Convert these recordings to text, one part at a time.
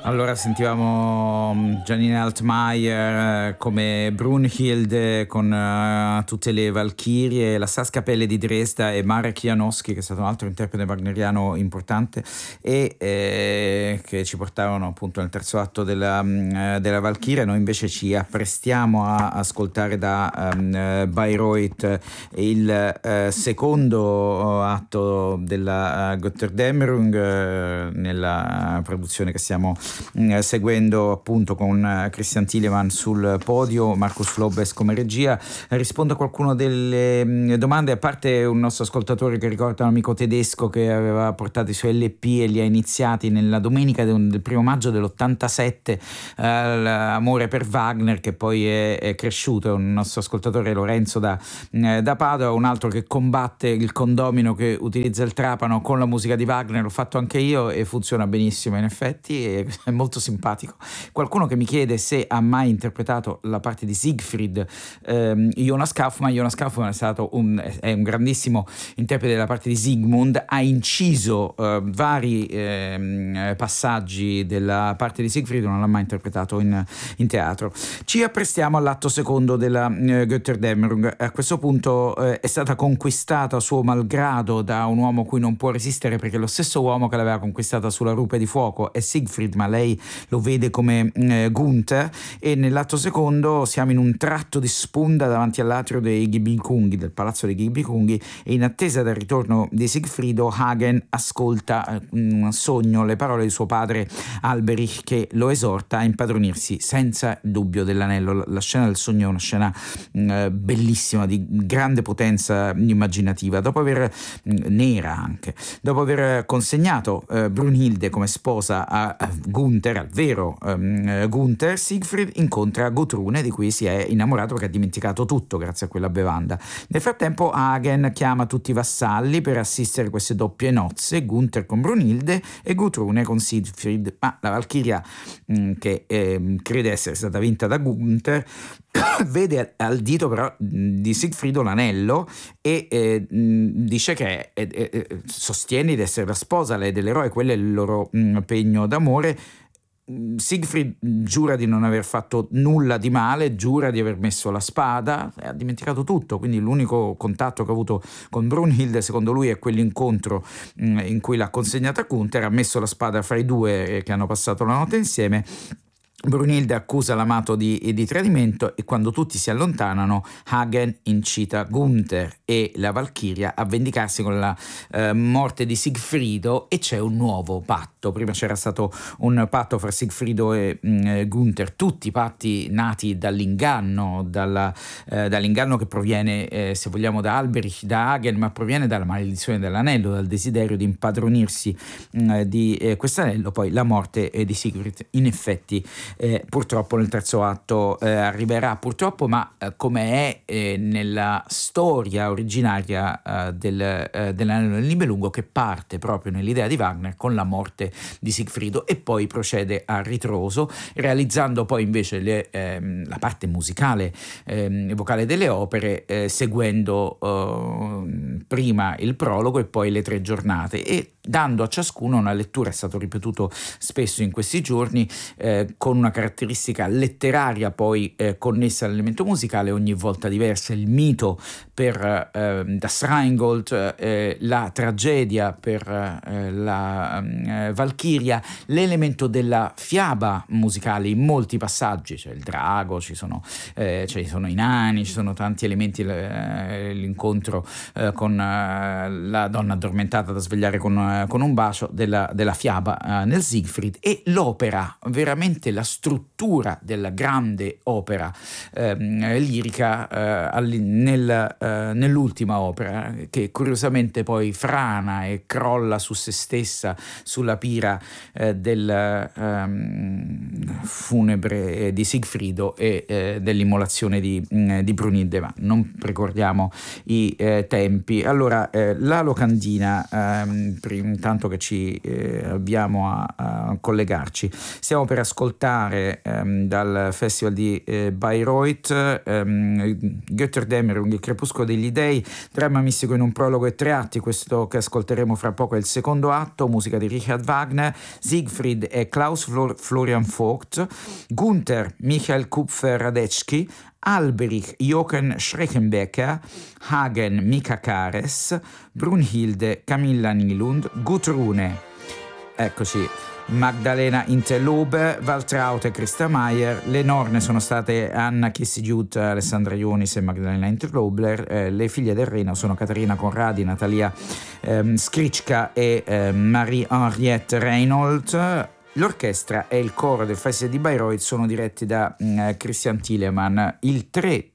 Allora sentivamo Janine Altmaier come Brunhilde con tutte le Valchirie, la Saskapelle di Dresda e Marek Janowski, che è stato un altro interprete wagneriano importante, e che ci portarono appunto nel terzo atto della Valchiria. Noi invece ci apprestiamo a ascoltare da Bayreuth il secondo atto della Götterdämmerung, nella produzione che stiamo seguendo appunto con Christian Thielemann sul podio, Markus Lobes come regia. Rispondo a qualcuno delle domande, a parte un nostro ascoltatore che ricorda un amico tedesco che aveva portato i suoi LP e li ha iniziati nella domenica del 1° maggio dell'87, l'amore per Wagner, che poi è cresciuto. È un nostro ascoltatore, Lorenzo da Padova. Un altro che combatte il condomino che utilizza il trapano con la musica di Wagner, l'ho fatto anche io e funziona benissimo in effetti, è molto simpatico. Qualcuno che mi chiede se ha mai interpretato la parte di Siegfried, Jonas Kaufmann. Jonas Kaufmann è un grandissimo interprete della parte di Sigmund, ha inciso vari passaggi della parte di Siegfried, non l'ha mai interpretato in teatro. Ci apprestiamo all'atto secondo della Götterdämmerung. A questo punto è stata conquistata suo malgrado da un uomo cui non può resistere, perché lo stesso uomo che l'aveva conquistata sulla rupe di fuoco è Siegfried, ma lei lo vede come Gunther, e nell'atto secondo siamo in un tratto di sponda davanti all'atrio dei Gibichungi, del palazzo dei Gibichungi, e in attesa del ritorno di Sigfrido, Hagen ascolta un sogno le parole di suo padre Alberich, che lo esorta a impadronirsi senza dubbio dell'anello. La scena del sogno è una scena bellissima, di grande potenza immaginativa. Dopo aver nera anche, dopo aver consegnato Brunhilde come sposa a Gunther, al vero Gunther, Siegfried incontra Gutrune, di cui si è innamorato perché ha dimenticato tutto grazie a quella bevanda. Nel frattempo Hagen chiama tutti i vassalli per assistere a queste doppie nozze, Gunther con Brunhilde e Gutrune con Siegfried, ma la Valchiria, che crede essere stata vinta da Gunther, vede al dito però di Sigfrido l'anello e dice che sostiene di essere la sposa, lei dell'eroe, quello è il loro pegno d'amore. Siegfried giura di non aver fatto nulla di male, giura di aver messo la spada, ha dimenticato tutto, quindi l'unico contatto che ha avuto con Brunhilde secondo lui è quell'incontro in cui l'ha consegnata a Gunther, ha messo la spada fra i due che hanno passato la notte insieme. Brunhilde accusa l'amato di tradimento e quando tutti si allontanano Hagen incita Gunther e la Valchiria a vendicarsi con la morte di Sigfrido, e c'è un nuovo patto. Prima c'era stato un patto fra Sigfrido e Gunther, tutti patti nati dall'inganno, dall'inganno che proviene se vogliamo da Alberich, da Hagen, ma proviene dalla maledizione dell'anello, dal desiderio di impadronirsi di quest'anello. Poi la morte di Sigfried in effetti purtroppo nel terzo atto arriverà, purtroppo, ma come è nella storia originaria dell'Anello del Nibelungo, che parte proprio nell'idea di Wagner con la morte di Sigfrido e poi procede a ritroso, realizzando poi invece la parte musicale vocale delle opere, seguendo prima il prologo e poi le 3 giornate, e dando a ciascuno una lettura. È stato ripetuto spesso in questi giorni, con una caratteristica letteraria poi connessa all'elemento musicale ogni volta diversa. Il mito per Das Rheingold, la tragedia per la Valchiria, l'elemento della fiaba musicale in molti passaggi. C'è il drago, ci sono i nani, ci sono tanti elementi, l'incontro con la donna addormentata da svegliare con un bacio della fiaba nel Siegfried, e l'opera, veramente la struttura della grande opera lirica nell'ultima opera, che curiosamente poi frana e crolla su se stessa sulla pira funebre di Sigfrido e dell'immolazione di Brunilde, ma non ricordiamo i tempi. Allora, la locandina, intanto che ci avviamo a collegarci, stiamo per ascoltare dal Festival di Bayreuth Götterdämmerung, il crepuscolo degli dei, dramma mistico in un prologo e 3 atti. Questo che ascolteremo fra poco è il secondo atto, musica di Richard Wagner. Siegfried e Klaus Florian Vogt, Gunther Michael Kupfer-Radecki, Alberich Jochen Schreckenbecker, Hagen Mika Kares, Brunhilde Camilla Nilund, Gudrune, eccoci, Magdalena Interlobe, Waltraute e Christa Maier. Le nonne sono state Anna Kissigiut, Alessandra Ionis e Magdalena Interlobe. Le figlie del Reno sono Caterina Conradi, Natalia Skrička e Marie-Henriette Reinhold. L'orchestra e il coro del Festival di Bayreuth sono diretti da Christian Thielemann. Il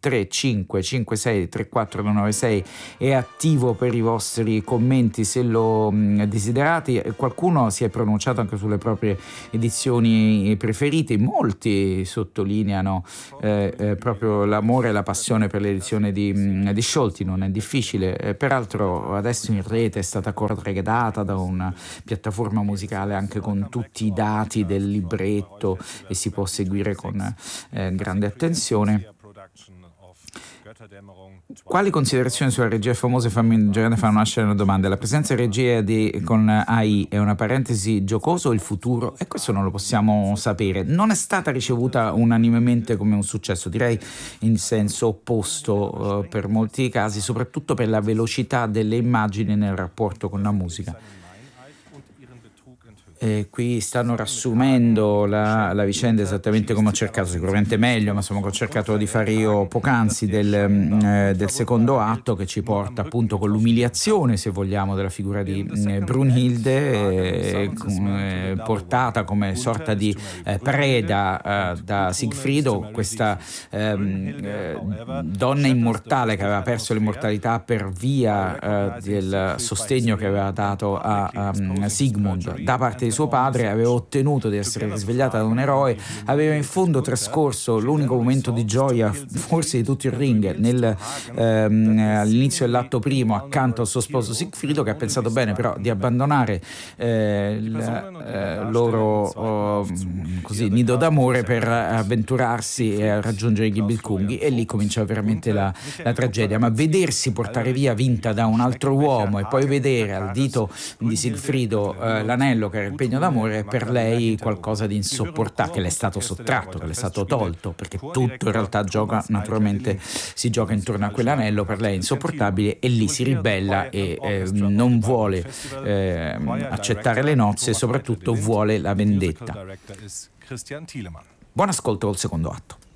335563496 è attivo per i vostri commenti se lo desiderate. Qualcuno si è pronunciato anche sulle proprie edizioni preferite. Molti sottolineano proprio l'amore e la passione per l'edizione di Scholti. Non è difficile. Peraltro adesso in rete è stata corredata da una piattaforma musicale anche con tutti i dati del libretto e si può seguire con grande attenzione. Quali considerazioni sulla regia famose famiggerate fanno nascere una domanda? La presenza in regia con AI è una parentesi giocosa o il futuro? E questo non lo possiamo sapere. Non è stata ricevuta unanimemente come un successo, direi in senso opposto per molti casi, soprattutto per la velocità delle immagini nel rapporto con la musica. E qui stanno riassumendo la vicenda esattamente come ho cercato, sicuramente meglio, ma insomma, che ho cercato di fare io poc'anzi del secondo atto, che ci porta appunto con l'umiliazione, se vogliamo, della figura di Brunhilde, portata come sorta di preda da Sigfrido, questa donna immortale che aveva perso l'immortalità per via del sostegno che aveva dato a Sigmund da parte di suo padre. Aveva ottenuto di essere risvegliata da un eroe, aveva in fondo trascorso l'unico momento di gioia forse di tutto il ring all'inizio dell'atto primo accanto al suo sposo Sigfrido, che ha pensato bene però di abbandonare il loro nido d'amore per avventurarsi e raggiungere i Gibilkunghi, e lì comincia veramente la tragedia. Ma vedersi portare via vinta da un altro uomo e poi vedere al dito di Sigfrido l'anello che era il pegno d'amore, per lei qualcosa di insopportabile, che le è stato sottratto, che le è stato tolto, perché tutto in realtà si gioca intorno a quell'anello. Per lei è insopportabile e lì si ribella e non vuole accettare le nozze e soprattutto vuole la vendetta. Buon ascolto col secondo atto.